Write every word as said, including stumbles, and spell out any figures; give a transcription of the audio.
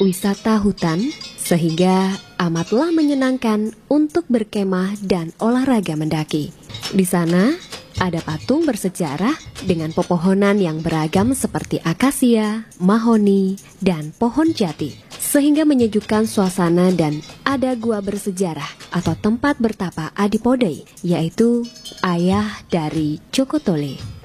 wisata hutan, sehingga amatlah menyenangkan untuk berkemah dan olahraga mendaki. Di sana ada patung bersejarah dengan pepohonan yang beragam seperti akasia, mahoni, dan pohon jati, sehingga menyejukkan suasana. Dan ada gua bersejarah atau tempat bertapa Adipodai, yaitu ayah dari Joko Tole.